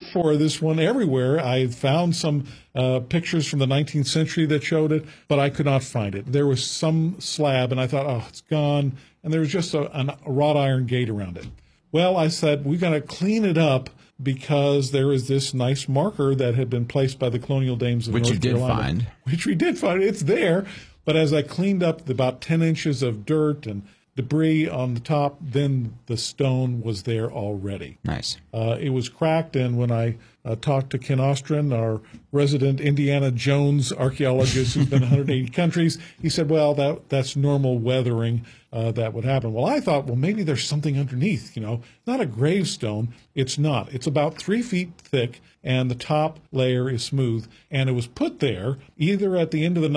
for this one everywhere. I found some pictures from the 19th century that showed it, but I could not find it. There was some slab, and I thought, oh, it's gone. And there was just a wrought iron gate around it. Well, I said, we've got to clean it up because there is this nice marker that had been placed by the colonial dames of North Carolina. Which we did find. It's there. But as I cleaned up about 10 inches of dirt and debris on the top, then the stone was there already. Nice. It was cracked, and when I talked to Ken Ostrin, our resident Indiana Jones archaeologist who's been in 180 countries, he said, well, that's normal weathering that would happen. Well, I thought, well, maybe there's something underneath, not a gravestone. It's not. It's about 3 feet thick, and the top layer is smooth. And it was put there either at the end of the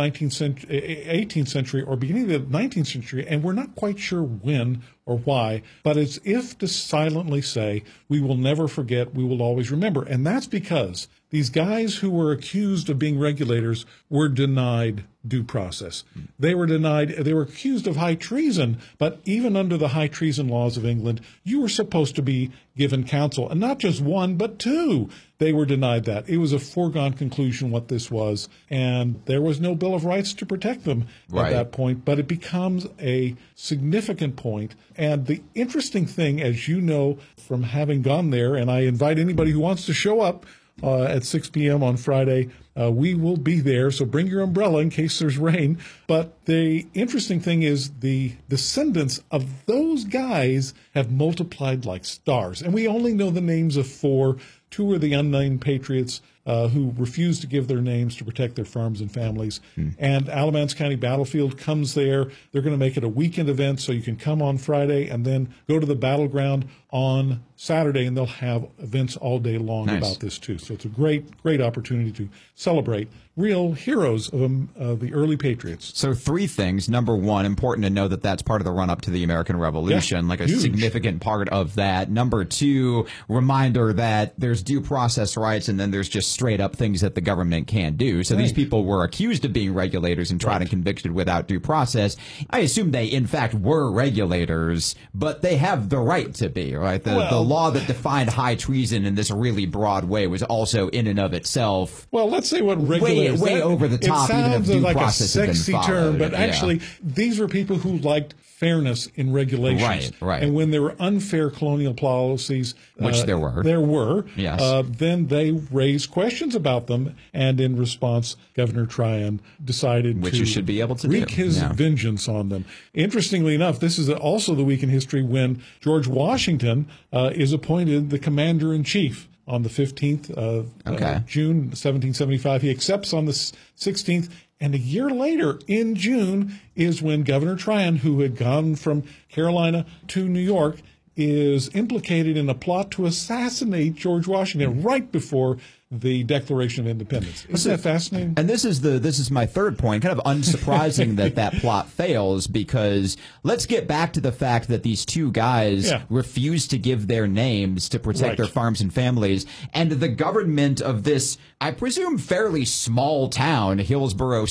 18th century or beginning of the 19th century, and we're not quite sure when or why, but as if to silently say, we will never forget, we will always remember. And that's because these guys who were accused of being regulators were denied due process. They were accused of high treason, but even under the high treason laws of England, you were supposed to be given counsel, and not just one, but two. They were denied that. It was a foregone conclusion what this was, and there was no Bill of Rights to protect them at that point, but it becomes a significant point. And the interesting thing, as you know from having gone there, and I invite anybody who wants to show up at 6 p.m. on Friday, we will be there, so bring your umbrella in case there's rain. But the interesting thing is the descendants of those guys have multiplied like stars. And we only know the names of 4. 2 are the unnamed patriots who refused to give their names to protect their farms and families. And Alamance County Battlefield comes there. They're going to make it a weekend event, so you can come on Friday and then go to the battleground on Saturday, and they'll have events all day long about this too. So it's a great, great opportunity to celebrate real heroes of the early patriots. So 3 things. Number 1, important to know that that's part of the run-up to the American Revolution, like a huge. Significant part of that. Number 2, reminder that there's due process rights, and then there's just straight-up things that the government can't do. So these people were accused of being regulators and tried and convicted without due process. I assume they, in fact, were regulators, but they have the right to be, right? The law that defined high treason in this really broad way was also in and of itself. Well, let's say what regulators way over the top. It sounds even if like a process sexy term, but actually these were people who liked fairness in regulations. Right. And when there were unfair colonial policies, which there were, yes. Then they raised questions about them, and in response, Governor Tryon decided which you should be able to wreak his vengeance on them. Interestingly enough, this is also the week in history when George Washington is appointed the commander-in-chief. On the 15th of June 1775. He accepts on the 16th, and a year later, in June, is when Governor Tryon, who had gone from Carolina to New York, is implicated in a plot to assassinate George Washington right before the Declaration of Independence. Isn't that fascinating? And this is my third point. Kind of unsurprising that plot fails, because let's get back to the fact that these 2 guys refused to give their names to protect their farms and families, and the government of this, I presume, fairly small town, Hillsborough,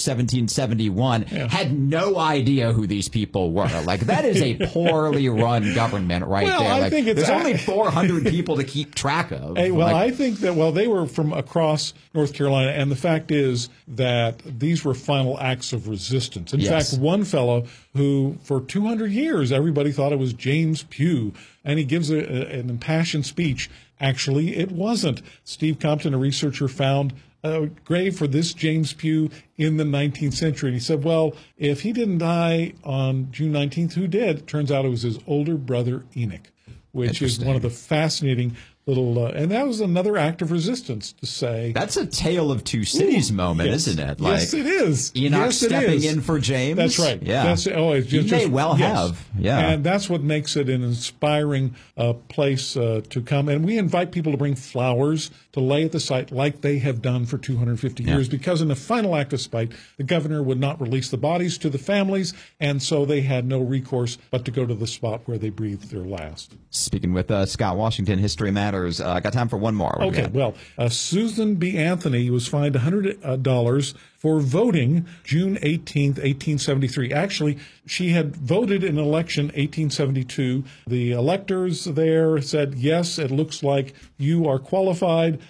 1771, had no idea who these people were. Like, that is a poorly run government there. I think there's only 400 people to keep track of. I think that, they were from across North Carolina, and the fact is that these were final acts of resistance. In fact, one fellow who, for 200 years, everybody thought it was James Pugh, and he gives an impassioned speech. Actually, it wasn't. Steve Compton, a researcher, found a grave for this James Pugh in the 19th century. And he said, well, if he didn't die on June 19th, who did? It turns out it was his older brother, Enoch, which is one of the fascinating little, and that was another act of resistance to say. That's a tale of 2 cities moment, isn't it? Like, yes, it is. Enoch stepping in for James. That's right. Yeah. He may well have. Yeah. And that's what makes it an inspiring place to come. And we invite people to bring flowers to lay at the site like they have done for 250 years, because in the final act of spite, the governor would not release the bodies to the families, and so they had no recourse but to go to the spot where they breathed their last. Speaking with Scott Washington, History Matters. Got time for one more. Susan B. Anthony was fined $100 for voting June 18th, 1873. Actually, she had voted in election 1872. The electors there said, yes, it looks like you are qualified.